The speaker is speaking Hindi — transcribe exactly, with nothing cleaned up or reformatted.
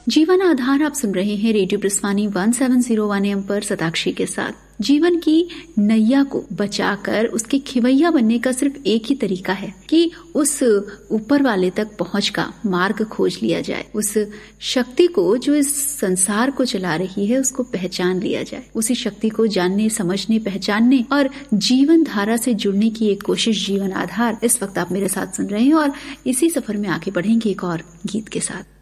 जीवन आधार आप सुन रहे हैं radio ब्रिस्वानी one seven zero one M पर सताक्षी के साथ। जीवन की नैया को बचाकर उसके खिवैया बनने का सिर्फ एक ही तरीका है कि उस ऊपर वाले तक पहुंच का मार्ग खोज लिया जाए। उस शक्ति को जो इस संसार को चला रही है उसको पहचान लिया जाए। उसी शक्ति को जानने, समझने, पहचानने और जीवन धारा से जुड़ने की एक कोशिश जीवन आधार इस वक्त आप मेरे साथ सुन रहे हैं और इसी सफर में आगे बढ़ेंगे एक और गीत के साथ।